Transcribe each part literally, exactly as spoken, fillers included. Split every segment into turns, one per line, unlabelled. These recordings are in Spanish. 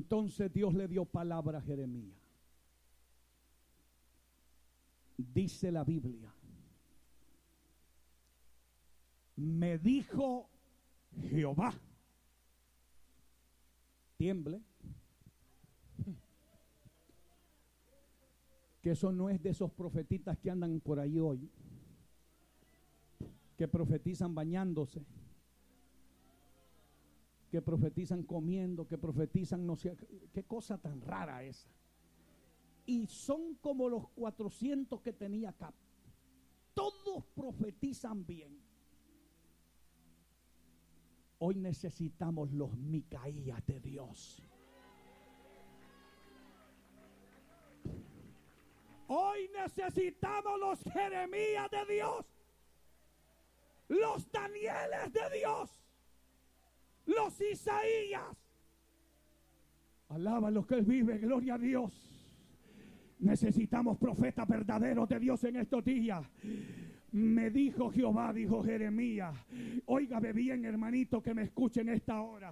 Entonces Dios le dio palabra a Jeremías. Dice la Biblia: me dijo Jehová. Tiemble. Que eso no es de esos profetistas que andan por ahí hoy, que profetizan bañándose, que profetizan comiendo, que profetizan no sé qué cosa tan rara esa. Y son como los cuatrocientos que tenía acá. Todos profetizan bien. Hoy necesitamos los Micaías de Dios. Hoy necesitamos los Jeremías de Dios, los Danieles de Dios, los Isaías. Alaba a los que Él vive, gloria a Dios. Necesitamos profetas verdaderos de Dios en estos días. Me dijo Jehová, dijo Jeremías. Óigame bien, hermanito, que me escuchen esta hora.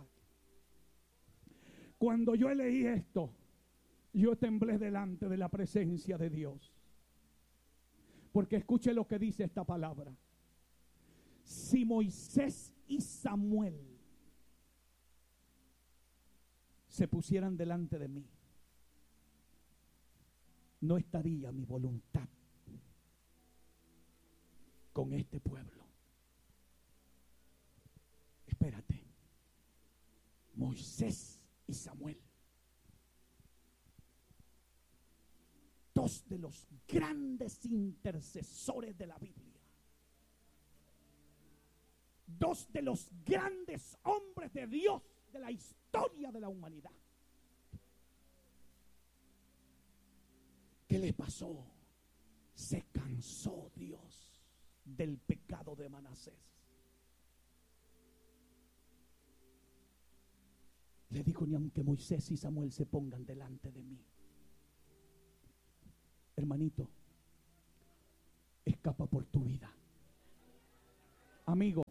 Cuando yo leí esto, yo temblé delante de la presencia de Dios. Porque escuche lo que dice esta palabra. Si Moisés y Samuel se pusieran delante de mí, no estaría mi voluntad con este pueblo. Espérate. Moisés y Samuel, dos de los grandes intercesores de la Biblia, dos de los grandes hombres de Dios de la historia de la humanidad. ¿Qué les pasó? Se cansó Dios del pecado de Manasés. Le dijo: ni aunque Moisés y Samuel se pongan delante de mí. Hermanito, escapa por tu vida. Amigo,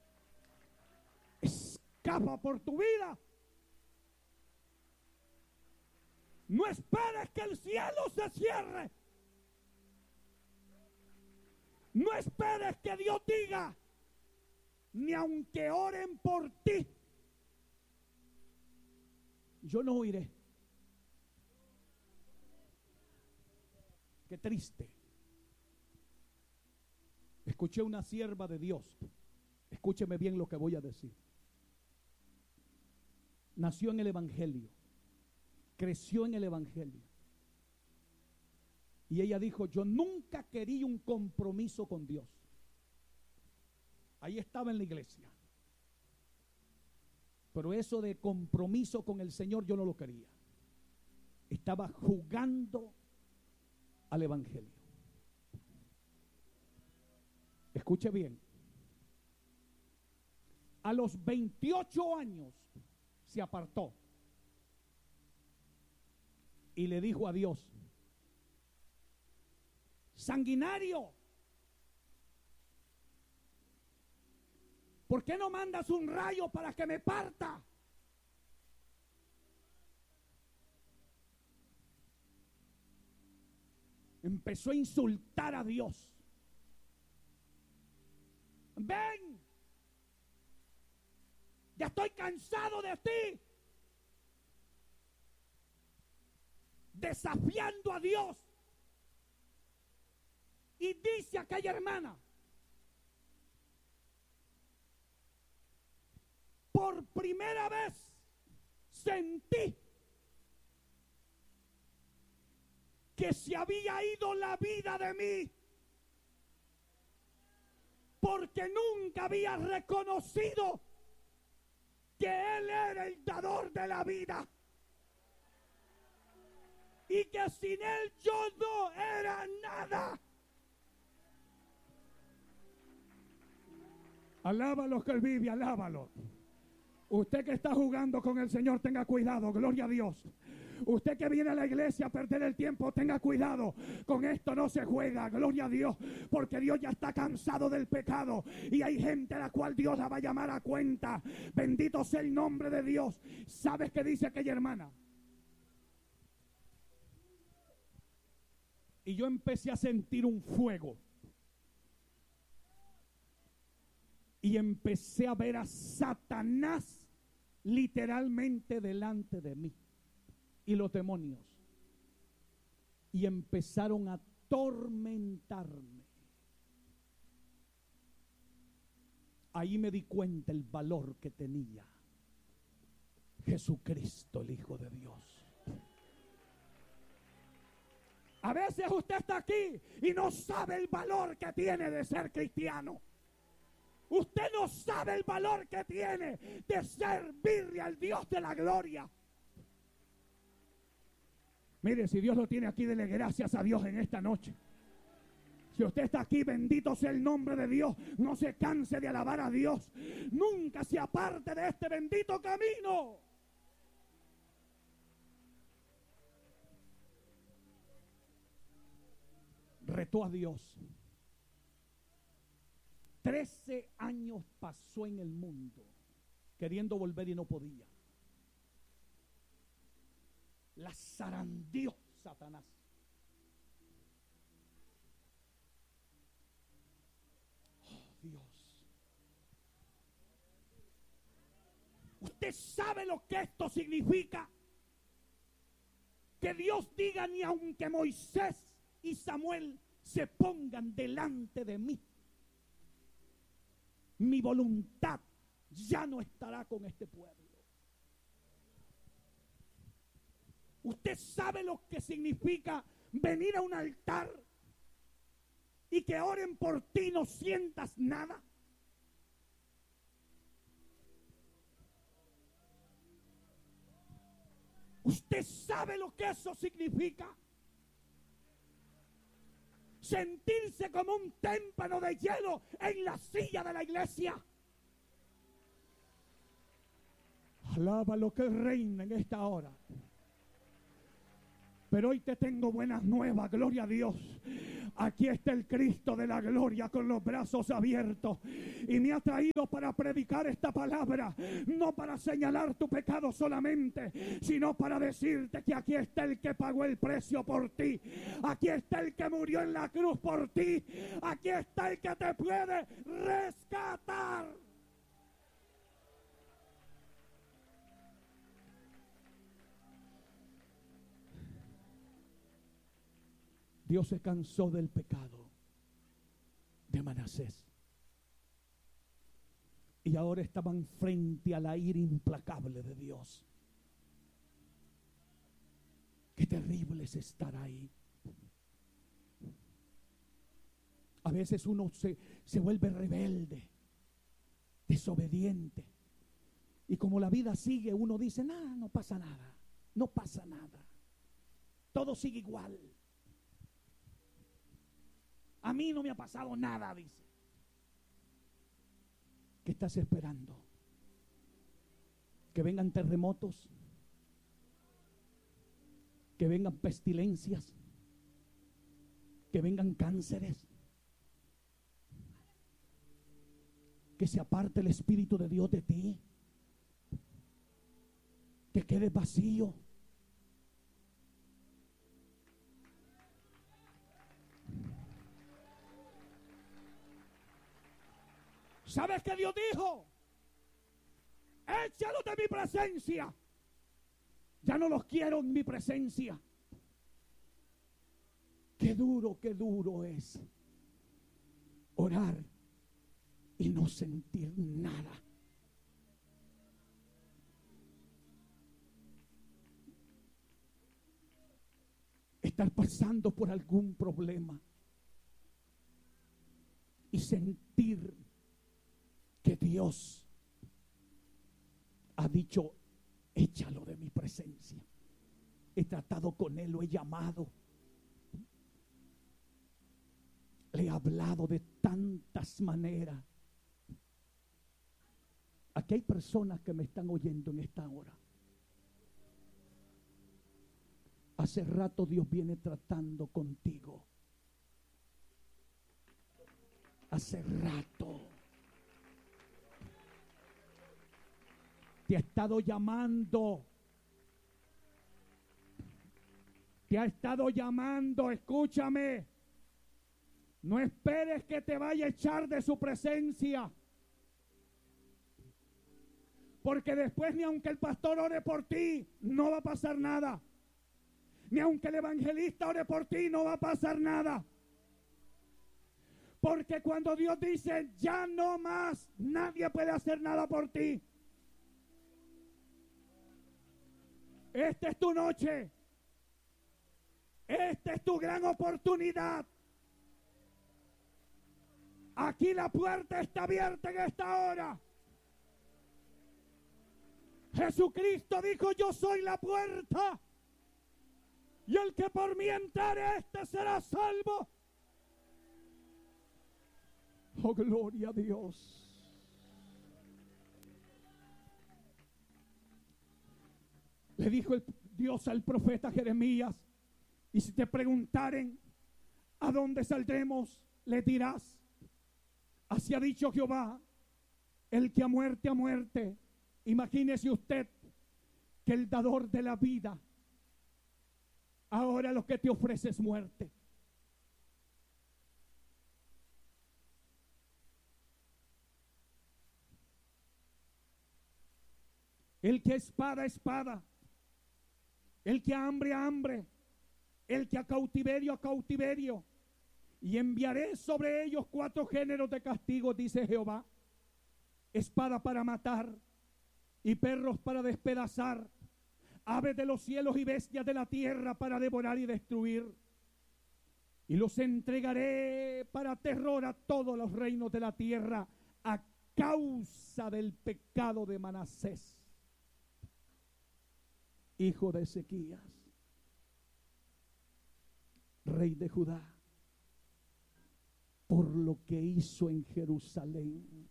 escapa por tu vida. No esperes que el cielo se cierre. No esperes que Dios diga, ni aunque oren por ti, yo no oiré. Qué triste. Escuché una sierva de Dios. Escúcheme bien lo que voy a decir. Nació en el Evangelio. Creció en el Evangelio. Y ella dijo: yo nunca quería un compromiso con Dios. Ahí estaba en la iglesia. Pero eso de compromiso con el Señor yo no lo quería. Estaba jugando al Evangelio. Escuche bien. A los veintiocho años se apartó y le dijo a Dios: sanguinario, ¿por qué no mandas un rayo para que me parta? Empezó a insultar a Dios. Ven, ya estoy cansado de ti. Desafiando a Dios. Y dice aquella hermana: por primera vez sentí que se había ido la vida de mí, porque nunca había reconocido que Él era el dador de la vida y que sin Él yo no era nada. Alábalo que Él vive, alábalo. Usted que está jugando con el Señor, tenga cuidado, gloria a Dios. Usted que viene a la iglesia a perder el tiempo, tenga cuidado. Con esto no se juega, gloria a Dios, porque Dios ya está cansado del pecado y hay gente a la cual Dios la va a llamar a cuenta. Bendito sea el nombre de Dios. ¿Sabes qué dice aquella hermana? Y yo empecé a sentir un fuego. Y empecé a ver a Satanás literalmente delante de mí. Y los demonios. Y empezaron a atormentarme. Ahí me di cuenta el valor que tenía Jesucristo, el Hijo de Dios. A veces usted está aquí y no sabe el valor que tiene de ser cristiano. Usted no sabe el valor que tiene de servirle al Dios de la gloria. Mire, si Dios lo tiene aquí, dele gracias a Dios en esta noche. Si usted está aquí, bendito sea el nombre de Dios. No se canse de alabar a Dios. Nunca se aparte de este bendito camino. Retó a Dios. Trece años pasó en el mundo queriendo volver y no podía. La zarandeó Satanás. Oh, Dios. ¿Usted sabe lo que esto significa? Que Dios diga: ni aunque Moisés y Samuel se pongan delante de mí, mi voluntad ya no estará con este pueblo. ¿Usted sabe lo que significa venir a un altar y que oren por ti y no sientas nada? ¿Usted sabe lo que eso significa? Sentirse como un témpano de hielo en la silla de la iglesia. Alaba lo que reina en esta hora. Pero hoy te tengo buenas nuevas, gloria a Dios. Aquí está el Cristo de la gloria con los brazos abiertos. Y me ha traído para predicar esta palabra. No para señalar tu pecado solamente, sino para decirte que aquí está el que pagó el precio por ti. Aquí está el que murió en la cruz por ti. Aquí está el que te puede rescatar. Dios se cansó del pecado de Manasés. Y ahora estaban frente a la ira implacable de Dios. Qué terrible es estar ahí. A veces uno se, se vuelve rebelde, desobediente. Y como la vida sigue, uno dice: nada, no pasa nada, no pasa nada. Todo sigue igual. A mí no me ha pasado nada, dice. ¿Qué estás esperando? ¿Que vengan terremotos? ¿Que vengan pestilencias? ¿Que vengan cánceres? ¿Que se aparte el Espíritu de Dios de ti? ¿Que quedes vacío? ¿Sabes qué Dios dijo? Échalo de mi presencia. Ya no los quiero en mi presencia. Qué duro, qué duro es orar y no sentir nada. Estar pasando por algún problema y sentir que Dios ha dicho: échalo de mi presencia. He tratado con él, lo he llamado, le he hablado de tantas maneras. Aquí hay personas que me están oyendo en esta hora. Hace rato Dios viene tratando contigo. Hace rato. Te ha estado llamando. te ha estado llamando, escúchame. No esperes que te vaya a echar de su presencia. Porque después ni aunque el pastor ore por ti, no va a pasar nada. Ni aunque el evangelista ore por ti, no va a pasar nada. Porque cuando Dios dice, ya no más, nadie puede hacer nada por ti. Esta es tu noche. Esta es tu gran oportunidad. Aquí la puerta está abierta en esta hora. Jesucristo dijo, yo soy la puerta. Y el que por mí entrare, este será salvo. Oh, gloria a Dios. Le dijo el Dios al profeta Jeremías, y si te preguntaren a dónde saldremos, le dirás, así ha dicho Jehová, el que a muerte a muerte. Imagínese usted que el dador de la vida ahora lo que te ofrece es muerte. El que a espada, espada. El que a hambre, a hambre. El que a cautiverio, a cautiverio. Y enviaré sobre ellos cuatro géneros de castigo, dice Jehová. Espada para matar y perros para despedazar, aves de los cielos y bestias de la tierra para devorar y destruir. Y los entregaré para terror a todos los reinos de la tierra a causa del pecado de Manasés, hijo de Ezequías, rey de Judá, por lo que hizo en Jerusalén.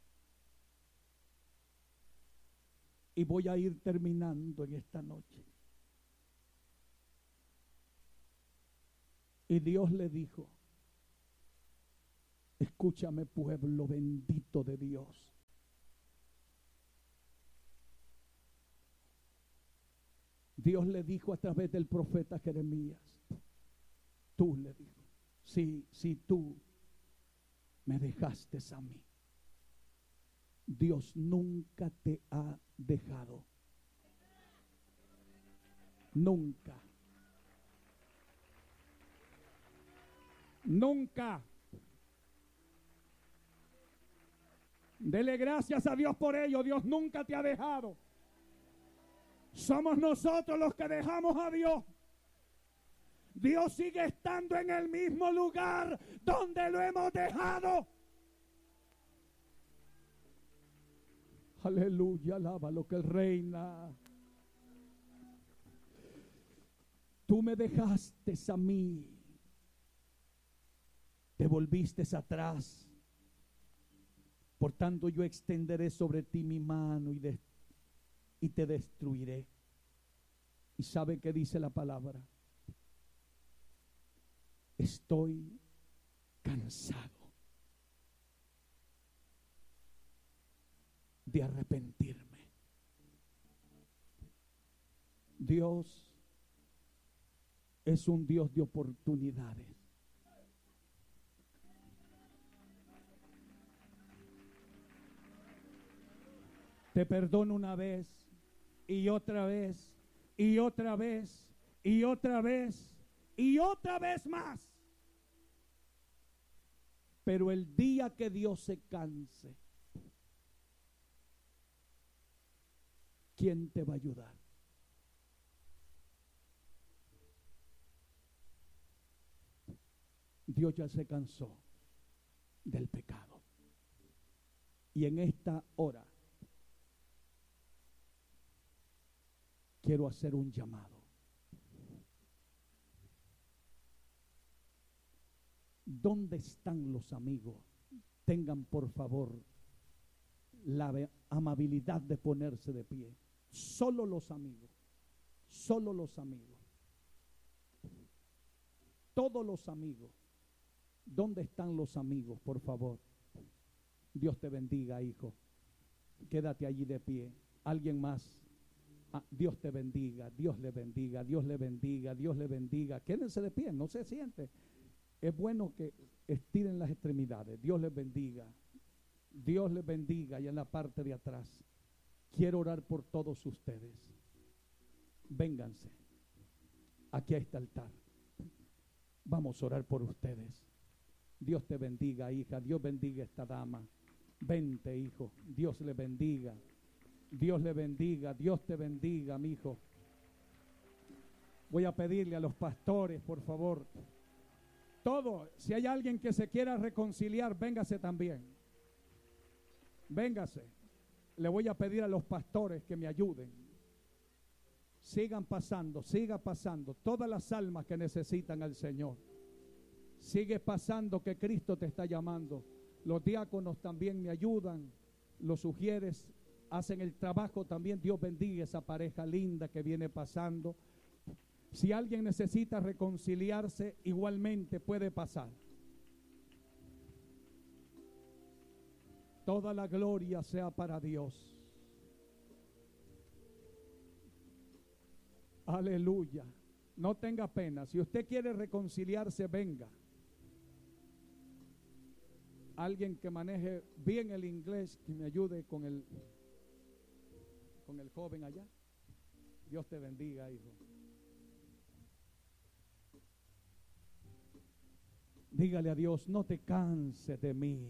Y voy a ir terminando en esta noche. Y Dios le dijo, escúchame, pueblo bendito de Dios. Dios le dijo a través del profeta Jeremías, tú le dijo, si, si tú me dejaste a mí, Dios nunca te ha dejado. Nunca. Nunca. Dele gracias a Dios por ello. Dios nunca te ha dejado. Somos nosotros los que dejamos a Dios. Dios sigue estando en el mismo lugar donde lo hemos dejado. Aleluya, alaba lo que Él reina. Tú me dejaste a mí, te volviste atrás. Por tanto, yo extenderé sobre ti mi mano y, de, y te destruiré. ¿Y sabe qué dice la palabra? Estoy cansado de arrepentirme. Dios es un Dios de oportunidades. Te perdono una vez y otra vez y otra vez y otra vez y otra vez más. Pero el día que Dios se canse, ¿quién te va a ayudar? Dios ya se cansó del pecado. Y en esta hora quiero hacer un llamado. ¿Dónde están los amigos? Tengan por favor la amabilidad de ponerse de pie. Solo los amigos, solo los amigos, todos los amigos. ¿Dónde están los amigos, por favor? Dios te bendiga, hijo. Quédate allí de pie. ¿Alguien más? Ah, Dios te bendiga, Dios le bendiga, Dios le bendiga, Dios le bendiga. Quédense de pie, no se siente. Es bueno que estiren las extremidades. Dios les bendiga. Dios les bendiga. Y en la parte de atrás, quiero orar por todos ustedes. Vénganse. Aquí a este altar. Vamos a orar por ustedes. Dios te bendiga, hija. Dios bendiga a esta dama. Vente, hijo. Dios le bendiga. Dios le bendiga. Dios te bendiga, mi hijo. Voy a pedirle a los pastores, por favor. Todo, si hay alguien que se quiera reconciliar, véngase también. Véngase. Le voy a pedir a los pastores que me ayuden. Sigan pasando, siga pasando. Todas las almas que necesitan al Señor. Sigue pasando, que Cristo te está llamando. Los diáconos también me ayudan. Los sugieres hacen el trabajo también. Dios bendiga esa pareja linda que viene pasando. Si alguien necesita reconciliarse, igualmente puede pasar. Toda la gloria sea para Dios. Aleluya. No tenga pena. Si usted quiere reconciliarse, venga. Alguien que maneje bien el inglés, que me ayude con el, con el joven allá. Dios te bendiga, hijo. Dígale a Dios, no te canses de mí.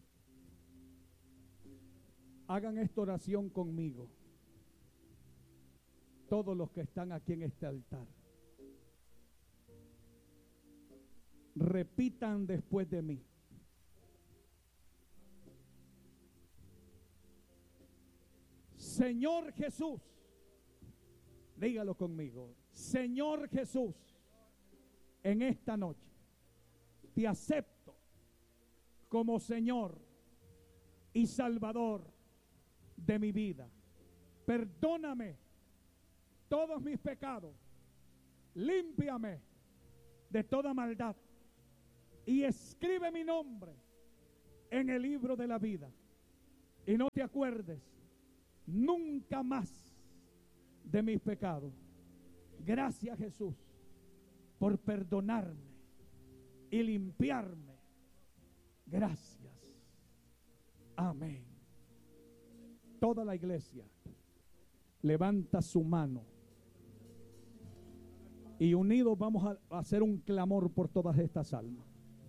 Hagan esta oración conmigo. Todos los que están aquí en este altar. Repitan después de mí. Señor Jesús, dígalo conmigo. Señor Jesús, en esta noche te acepto como Señor y Salvador de mi vida. Perdóname todos mis pecados, límpiame de toda maldad y escribe mi nombre en el libro de la vida. Y no te acuerdes nunca más de mis pecados. Gracias, Jesús, por perdonarme y limpiarme. Gracias. Amén. Toda la iglesia levanta su mano y unidos vamos a hacer un clamor por todas estas almas,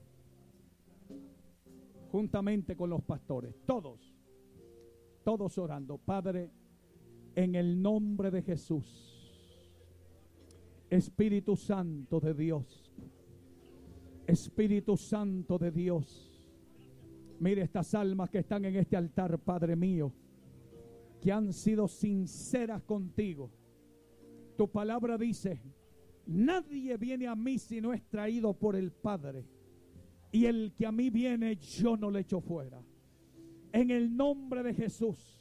juntamente con los pastores, todos, todos orando. Padre, en el nombre de Jesús, Espíritu Santo de Dios, Espíritu Santo de Dios, mire estas almas que están en este altar, Padre mío, que han sido sinceras contigo. Tu palabra dice, nadie viene a mí si no es traído por el Padre, y el que a mí viene yo no le echo fuera. En el nombre de Jesús,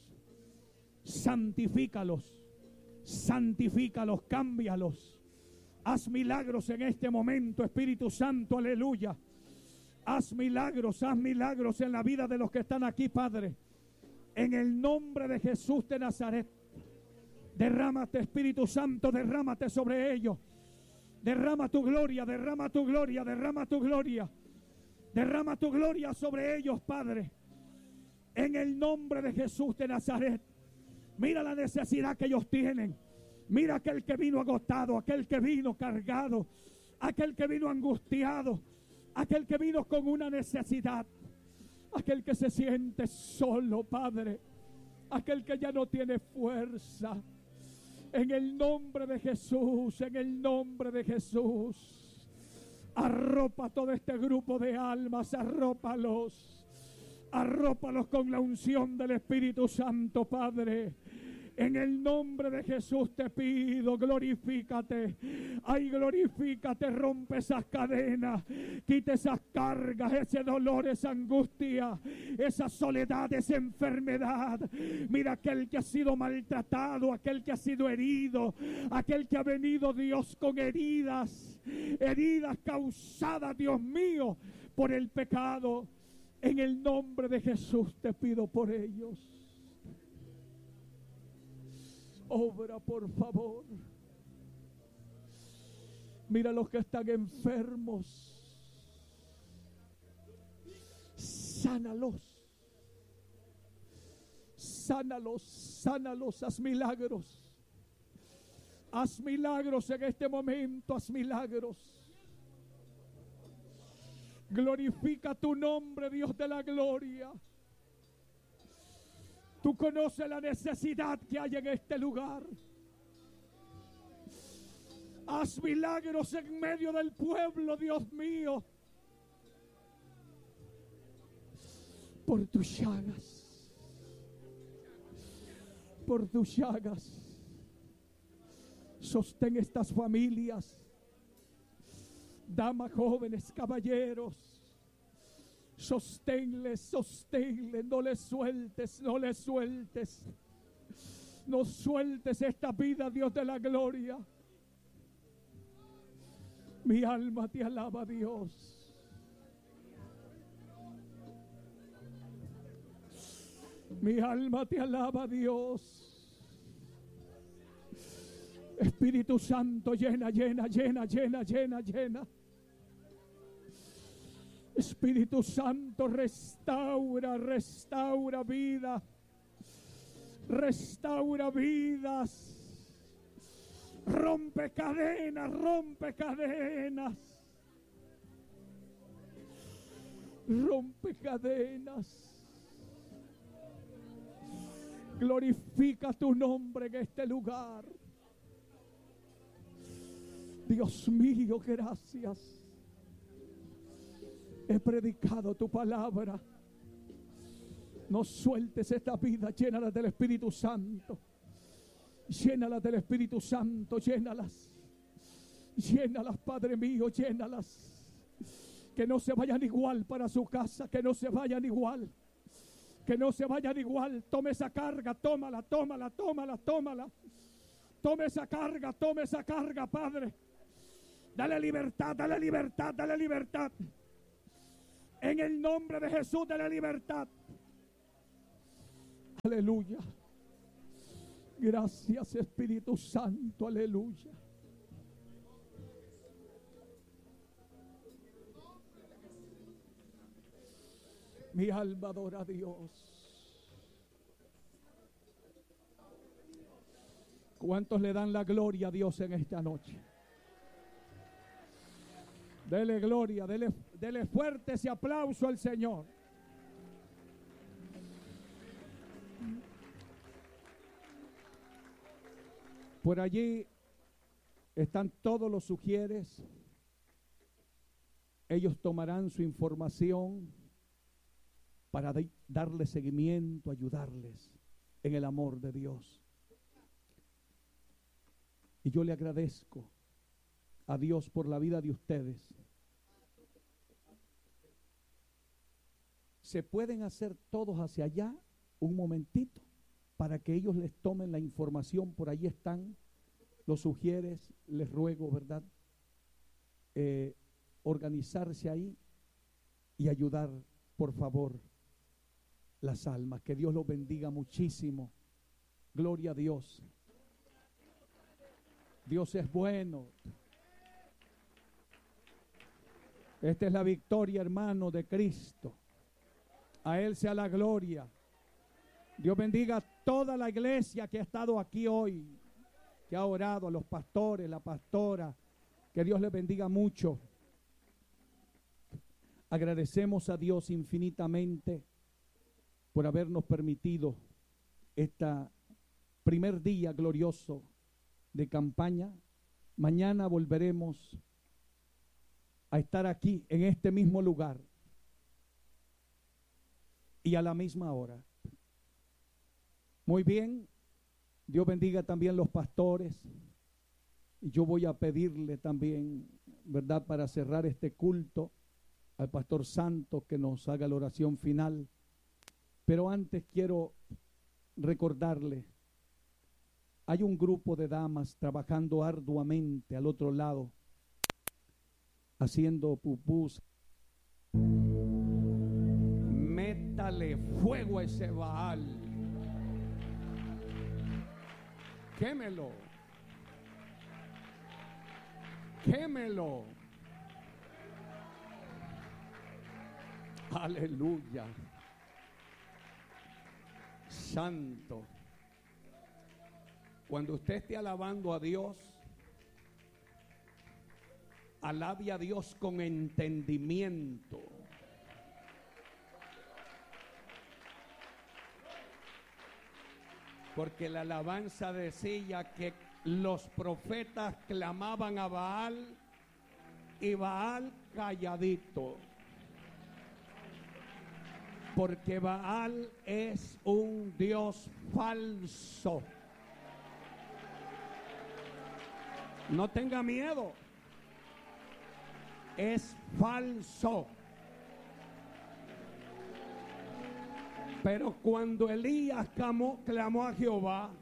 santifícalos, santifícalos, cámbialos. Haz milagros en este momento, Espíritu Santo, aleluya. Haz milagros, haz milagros en la vida de los que están aquí, Padre. En el nombre de Jesús de Nazaret, derrámate, Espíritu Santo, derrámate sobre ellos. Derrama tu gloria, derrama tu gloria, derrama tu gloria. Derrama tu gloria sobre ellos, Padre. En el nombre de Jesús de Nazaret. Mira la necesidad que ellos tienen. Mira aquel que vino agotado, aquel que vino cargado, aquel que vino angustiado, aquel que vino con una necesidad, aquel que se siente solo, Padre, aquel que ya no tiene fuerza. En el nombre de Jesús, en el nombre de Jesús, arropa todo este grupo de almas, arrópalos, arrópalos con la unción del Espíritu Santo, Padre. En el nombre de Jesús te pido, glorifícate. Ay, glorifícate, rompe esas cadenas, quita esas cargas, ese dolor, esa angustia, esa soledad, esa enfermedad. Mira aquel que ha sido maltratado, aquel que ha sido herido, aquel que ha venido, Dios, con heridas, heridas causadas, Dios mío, por el pecado. En el nombre de Jesús te pido por ellos. Obra, por favor. Mira los que están enfermos. Sánalos. Sánalos, sánalos, haz milagros. Haz milagros en este momento, haz milagros. Glorifica tu nombre, Dios de la gloria. Tú conoces la necesidad que hay en este lugar. Haz milagros en medio del pueblo, Dios mío. Por tus llagas. Por tus llagas. Sostén estas familias. Damas, jóvenes, caballeros. Sosténles, sosténles. No les sueltes, no les sueltes. No sueltes esta vida, Dios de la gloria. Mi alma te alaba, Dios. Mi alma te alaba, Dios. Espíritu Santo, llena, llena, llena, llena, llena, llena. Espíritu Santo, restaura, restaura vida. Restaura vidas. Rompe cadenas, rompe cadenas. Rompe cadenas. Glorifica tu nombre en este lugar. Dios mío, gracias. He predicado tu palabra. No sueltes esta vida, llénala del Espíritu Santo. Llénalas del Espíritu Santo, llénalas. Llénalas, Padre mío, llénalas. Que no se vayan igual para su casa, que no se vayan igual. Que no se vayan igual. Tome esa carga, tómala, tómala, tómala, tómala. Tome esa carga, tome esa carga, Padre. Dale libertad, dale libertad, dale libertad. En el nombre de Jesús, dale libertad. Aleluya. Gracias, Espíritu Santo, aleluya. Mi alma adora a Dios. ¿Cuántos le dan la gloria a Dios en esta noche? Dele gloria, dele, dele fuerte ese aplauso al Señor. Por allí están todos los sugieres. Ellos tomarán su información para de, darle seguimiento, ayudarles en el amor de Dios. Y yo le agradezco a Dios por la vida de ustedes. Se pueden hacer todos hacia allá un momentito para que ellos les tomen la información. Por ahí están los sugieres. Les ruego, ¿verdad? Eh, organizarse ahí y ayudar, por favor, las almas. Que Dios los bendiga muchísimo. Gloria a Dios. Dios es bueno. Esta es la victoria, hermano, de Cristo. A Él sea la gloria. Dios bendiga a toda la iglesia que ha estado aquí hoy, que ha orado, a los pastores, la pastora. Que Dios les bendiga mucho. Agradecemos a Dios infinitamente por habernos permitido este primer día glorioso de campaña. Mañana volveremos a estar aquí en este mismo lugar y a la misma hora. Muy bien, Dios bendiga también los pastores. Y yo voy a pedirle también, ¿verdad?, para cerrar este culto, al pastor Santos que nos haga la oración final. Pero antes quiero recordarle, hay un grupo de damas trabajando arduamente al otro lado, haciendo pupús. Métale fuego a ese Baal. Quémelo. Quémelo. Aleluya. Santo. Cuando usted esté alabando a Dios, alabe a Dios con entendimiento. Porque la alabanza decía que los profetas clamaban a Baal y Baal calladito. Porque Baal es un Dios falso. No tenga miedo. Es falso. Pero cuando Elías clamó, clamó a Jehová,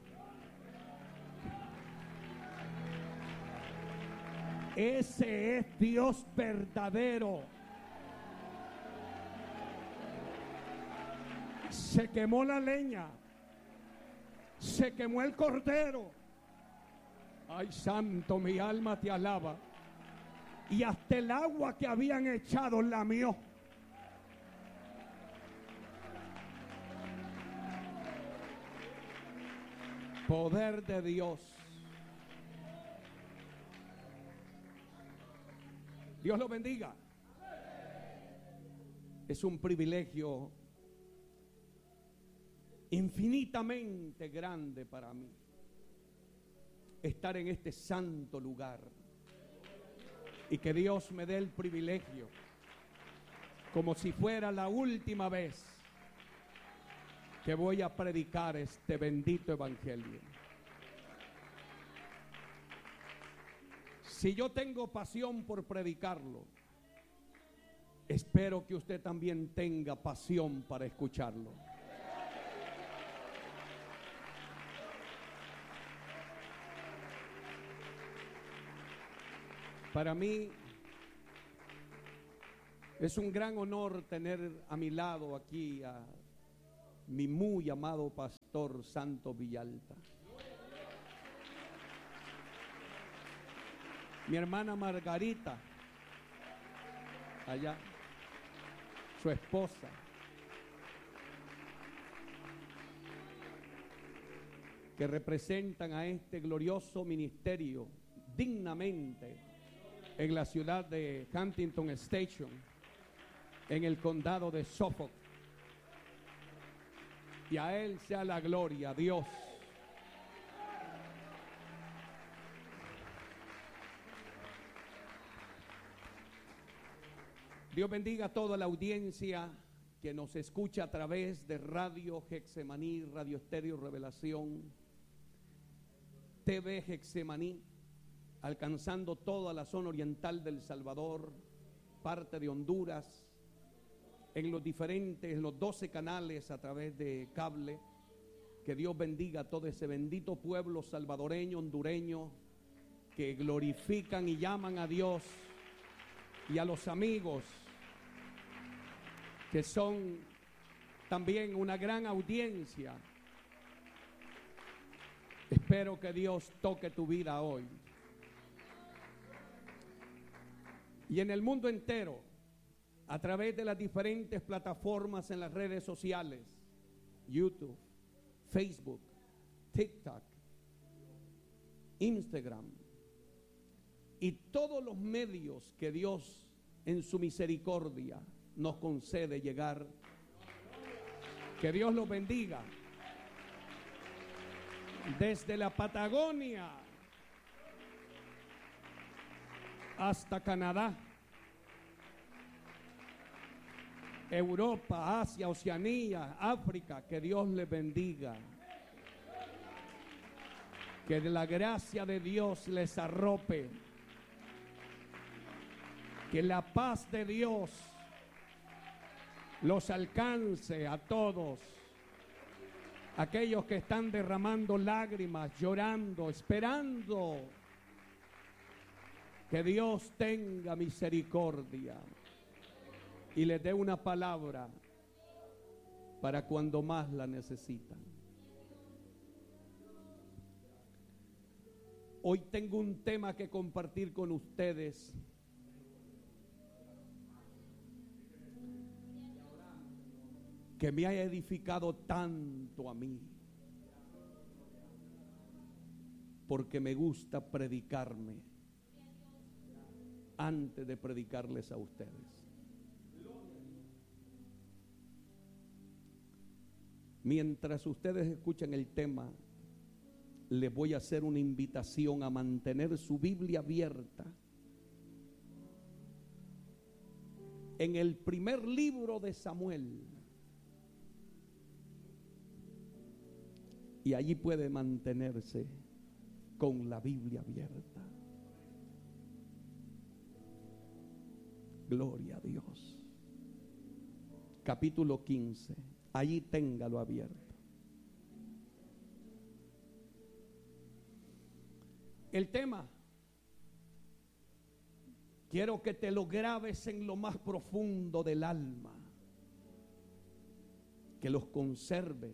ese es Dios verdadero. Se quemó la leña, se quemó el cordero. Ay, santo, mi alma te alaba. Y hasta el agua que habían echado lamió. Poder de Dios. Dios lo bendiga. Es un privilegio infinitamente grande para mí estar en este santo lugar y que Dios me dé el privilegio, como si fuera la última vez que voy a predicar este bendito evangelio. Si yo tengo pasión por predicarlo, espero que usted también tenga pasión para escucharlo. Para mí es un gran honor tener a mi lado aquí a mi muy amado pastor Santo Villalta. Mi hermana Margarita, allá, su esposa. Que representan a este glorioso ministerio dignamente en la ciudad de Huntington Station, en el condado de Suffolk. Y a Él sea la gloria, Dios. Dios bendiga a toda la audiencia que nos escucha a través de Radio Getsemaní, Radio Estéreo Revelación, T V Getsemaní, alcanzando toda la zona oriental del Salvador, parte de Honduras, en los diferentes, en los doce canales a través de cable. Que Dios bendiga a todo ese bendito pueblo salvadoreño, hondureño, que glorifican y llaman a Dios, y a los amigos que son también una gran audiencia. Espero que Dios toque tu vida hoy. Y en el mundo entero, a través de las diferentes plataformas en las redes sociales, YouTube, Facebook, TikTok, Instagram, y todos los medios que Dios en su misericordia nos concede llegar. Que Dios los bendiga. Desde la Patagonia hasta Canadá, Europa, Asia, Oceanía, África, que Dios les bendiga. Que de la gracia de Dios les arrope. Que la paz de Dios los alcance a todos. Aquellos que están derramando lágrimas, llorando, esperando que Dios tenga misericordia y les dé una palabra para cuando más la necesitan.
Hoy tengo un tema que compartir con ustedes. Que me ha edificado tanto a mí. Porque me gusta predicarme antes de predicarles a ustedes. Mientras ustedes escuchan el tema, les voy a hacer una invitación a mantener su Biblia abierta en el primer libro de Samuel. Y allí puede mantenerse con la Biblia abierta. Gloria a Dios. Capítulo quince. Allí téngalo abierto. El tema, quiero que te lo grabes en lo más profundo del alma, que los conserves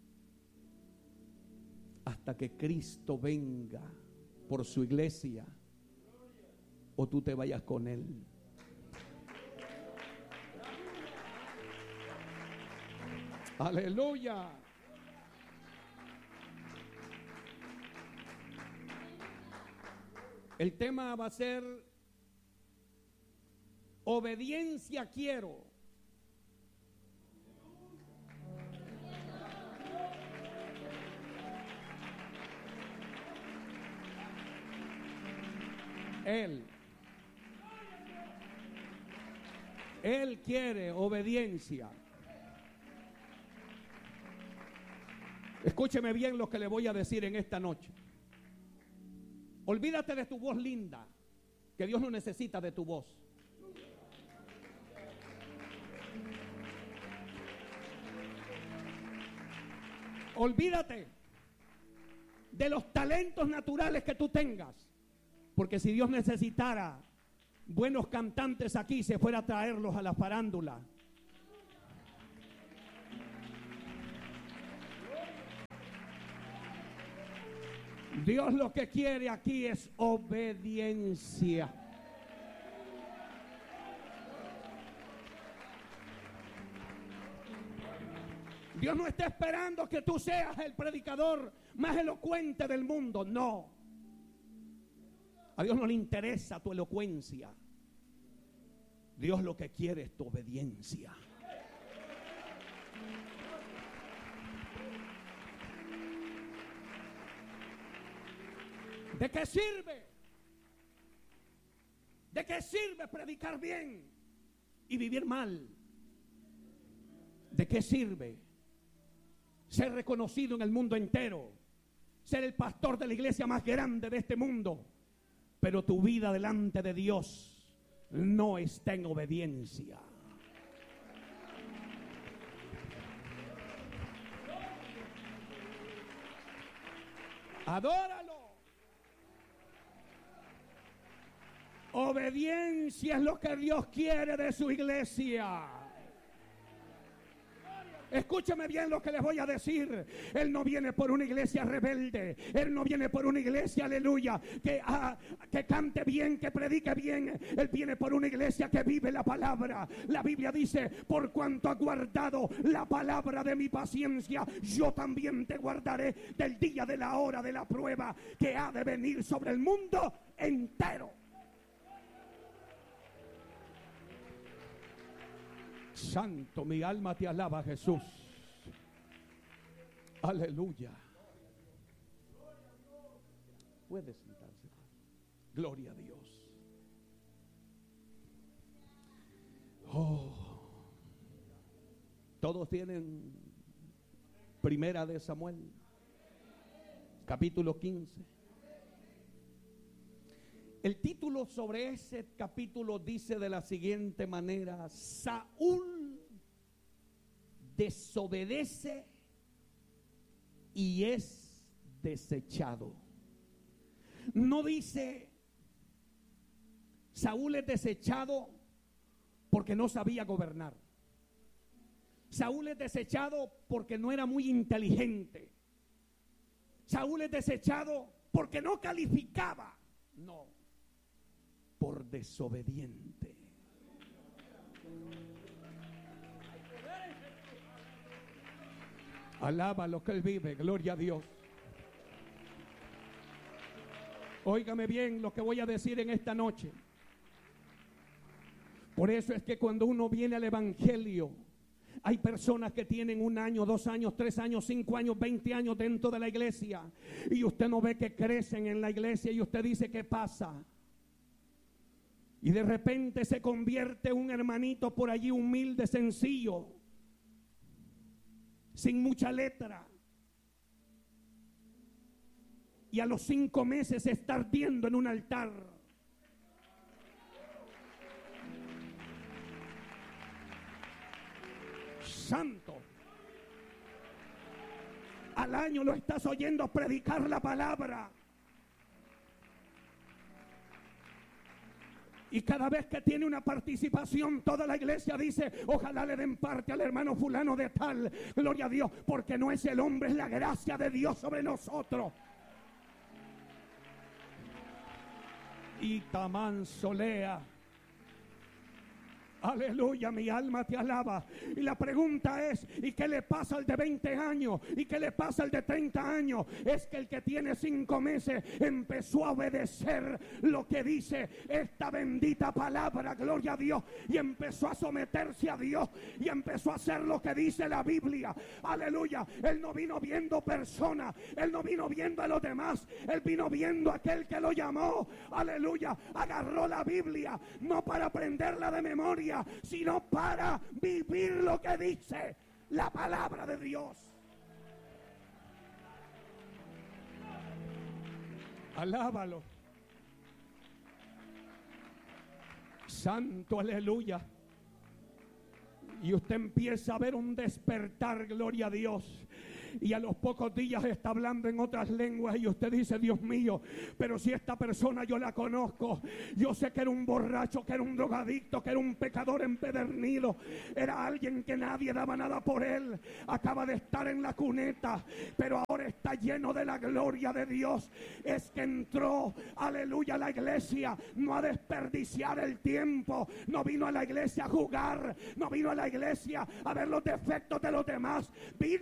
hasta que Cristo venga por su iglesia o tú te vayas con Él. Aleluya. El tema va a ser obediencia quiero. Él. Él quiere obediencia. Escúcheme bien lo que le voy a decir en esta noche. Olvídate de tu voz linda, que Dios no necesita de tu voz. Olvídate de los talentos naturales que tú tengas, porque si Dios necesitara buenos cantantes aquí, se fuera a traerlos a la farándula. Dios lo que quiere aquí es obediencia. Dios no está esperando que tú seas el predicador más elocuente del mundo, no. A Dios no le interesa tu elocuencia. Dios lo que quiere es tu obediencia. ¿De qué sirve? ¿De qué sirve predicar bien y vivir mal? ¿De qué sirve ser reconocido en el mundo entero? Ser el pastor de la iglesia más grande de este mundo, pero tu vida delante de Dios no está en obediencia. Adóralo. Obediencia es lo que Dios quiere de su iglesia. Escúchame bien lo que les voy a decir. Él no viene por una iglesia rebelde. Él no viene por una iglesia, aleluya, que, ah, que cante bien, que predique bien. Él viene por una iglesia que vive la palabra. La Biblia dice, por cuanto ha guardado la palabra de mi paciencia, yo también te guardaré del día de la hora de la prueba que ha de venir sobre el mundo entero. Santo, mi alma te alaba, Jesús. Aleluya. Puede sentarse. Gloria a Dios. Oh. Todos tienen Primera de Samuel, capítulo quince. El título sobre ese capítulo dice de la siguiente manera: Saúl desobedece y es desechado. No dice Saúl es desechado porque no sabía gobernar. Saúl es desechado porque no era muy inteligente. Saúl es desechado porque no calificaba. No, por desobediente. Alaba lo que Él vive, gloria a Dios. Óigame bien lo que voy a decir en esta noche. Por eso es que cuando uno viene al Evangelio, hay personas que tienen un año, dos años, tres años, cinco años, veinte años dentro de la iglesia, y usted no ve que crecen en la iglesia, y usted dice, ¿qué pasa? Y de repente se convierte un hermanito por allí humilde, sencillo, sin mucha letra, y a los cinco meses se está ardiendo en un altar. Santo. Al año lo estás oyendo predicar la palabra. Y cada vez que tiene una participación, toda la iglesia dice, ojalá le den parte al hermano fulano de tal. Gloria a Dios, porque no es el hombre, es la gracia de Dios sobre nosotros. Y Tamán Solea. Aleluya, mi alma te alaba. Y la pregunta es, ¿y qué le pasa al de veinte años? ¿Y qué le pasa al de treinta años? Es que el que tiene cinco meses empezó a obedecer lo que dice esta bendita palabra, gloria a Dios, y empezó a someterse a Dios y empezó a hacer lo que dice la Biblia. Aleluya. Él no vino viendo personas, él no vino viendo a los demás, él vino viendo a aquel que lo llamó. Aleluya. Agarró la Biblia no para aprenderla de memoria, sino para vivir lo que dice la palabra de Dios. Alábalo. Santo, aleluya. Y usted empieza a ver un despertar, gloria a Dios. Y a los pocos días está hablando en otras lenguas y usted dice, Dios mío, pero si esta persona yo la conozco, yo sé que era un borracho, que era un drogadicto, que era un pecador empedernido, era alguien que nadie daba nada por él, acaba de estar en la cuneta, pero ahora está lleno de la gloria de Dios. Es que entró, aleluya, a la iglesia, no a desperdiciar el tiempo, no vino a la iglesia a jugar, no vino a la iglesia a ver los defectos de los demás, vino